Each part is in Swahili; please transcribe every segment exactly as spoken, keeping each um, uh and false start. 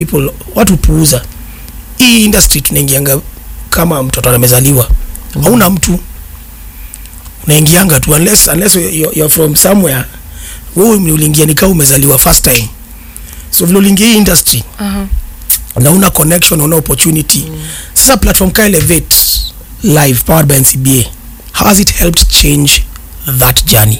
people watu puuza hii industry. Tunaingianga kama mtoto amezaliwa, mm. hauna mtu unaingianga tu unless unless you're, you're from somewhere. Wewe uliingia ni kama umezaliwa first time, so vile uliingia hii industry uh-huh. na una connection, una opportunity. mm. Sasa platform ka Elevate Live powered by N C B A, how has it helped change that journey?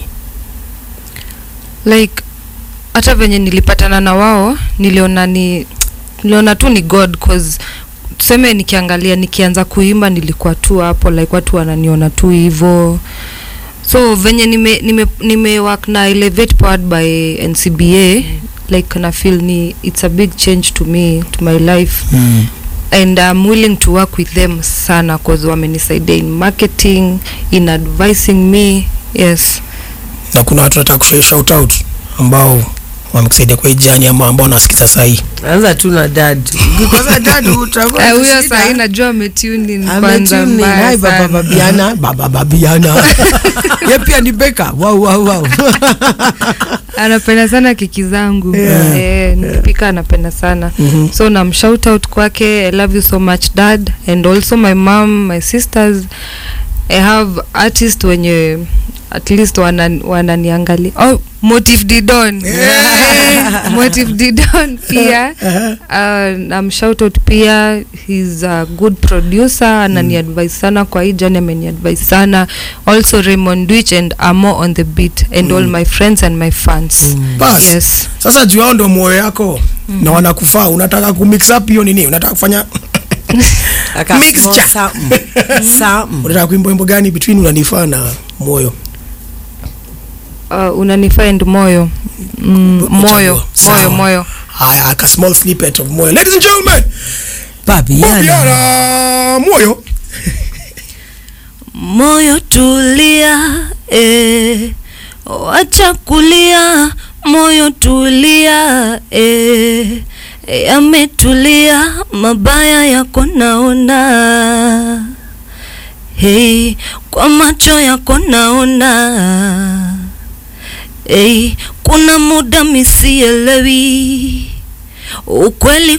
Like hata venye nilipatana na wao niliona ni niliona tu ni God, cause tuseme nikiangalia nikianza kuimba nilikuwa tu hapo like watu wananiona tu hivyo. So venye nime nime nime work na Elevate powered by N C B A, mm. like na feel ni it's a big change to me, to my life. mm. And I'm willing to work with them sana cause wamenisaidia in marketing, in advising me. Yes. Na kuna watu nataka kushout shout out ambao wamekusaidia kwa hii journey ama ambao wanasikiza sasa hii. Anza tu na dad. Because dad utakuwa huyo sasa ina jua ametune in kwanza mbaya. Baba Babiana, baba Babiana. Yeye pia ni beka. Wow wow wow. Anapenda sana keki zangu. Yeah. Eh, nipika anapenda sana. Mm-hmm. So na shout out kwake. I love you so much dad, and also my mom, my sisters. I have artists wenye at least wana wananiangalia. Oh, Motive Didon. Yeah. Motive Didon pia. Uh, I'm shout out pia. He's a good producer, anani advise sana kwa hii journey, ameni advise sana. Also Raymond Witch and Amo on the beat, and mm. all my friends and my fans. Mm. Yes. Sasa juu ndo moyo yako mm. na wanakufaa, unataka ku mix up hiyo nini? Unataka kufanya mixture. Sam. Unataka kuimba wimbo gani between unanifaa na moyo? Uh, unanifind moyo. Mm, moyo, moyo, moyo. Haya, a small snippet of moyo. Ladies and gentlemen, Babiana. Babiana, moyo. Moyo tulia, eh, wacha kulia, moyo tulia, eh, yametulia, mabaya yako naona. Hey, kwa macho yako naona. Hey, kuna muda misielewi ukweli